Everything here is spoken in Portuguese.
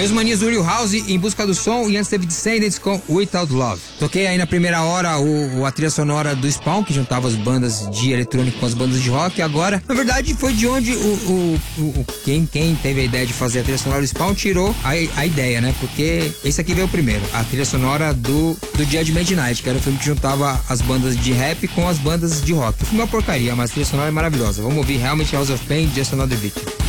Meus maninhos do Real House, Em Busca do Som, e antes teve Descendants com Without Love. Toquei aí na primeira hora a trilha sonora do Spawn, que juntava as bandas de eletrônico com as bandas de rock. E agora, na verdade, foi de onde quem teve a ideia de fazer a trilha sonora do Spawn tirou a ideia, né? Porque esse aqui veio o primeiro, a trilha sonora do Judgment Night, que era o filme que juntava as bandas de rap com as bandas de rock. O filme é uma porcaria, mas a trilha sonora é maravilhosa. Vamos ouvir realmente House of Pain, Just Another Beat.